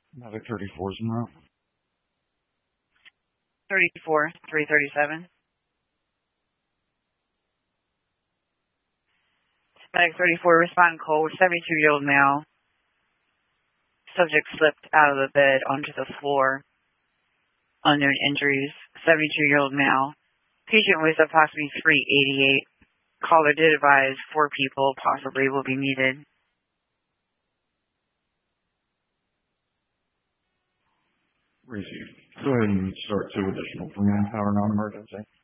Medic 34 is en route. 34, 337. Medic 34, respond cold, 72-year-old male. Subject slipped out of the bed onto the floor. Unknown injuries, 72-year-old male. Patient weighs approximately 388. Caller did advise 4 people possibly will be needed. Received. Go ahead and start 2 additional for manpower non-emergency.